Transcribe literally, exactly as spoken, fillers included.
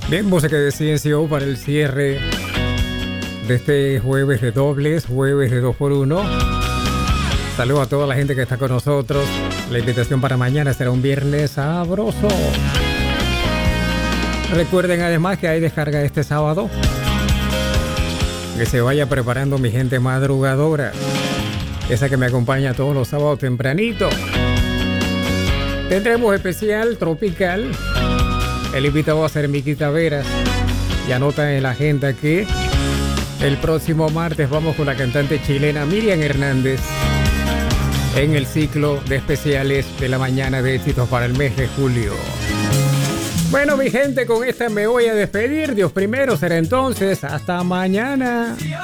Bien, música de C N C O para el cierre de este jueves de dobles, jueves de dos por uno. Saludos a toda la gente que está con nosotros. La invitación para mañana será un viernes sabroso. Recuerden además que hay descarga este sábado. Que se vaya preparando mi gente madrugadora. Esa que me acompaña todos los sábados tempranito. Tendremos especial tropical. El invitado va a ser Miki Taveras. Y anota en la agenda que el próximo martes vamos con la cantante chilena Miriam Hernández en el ciclo de especiales de la mañana de éxitos para el mes de julio. Bueno, mi gente, con esta me voy a despedir. Dios primero será entonces. Hasta mañana.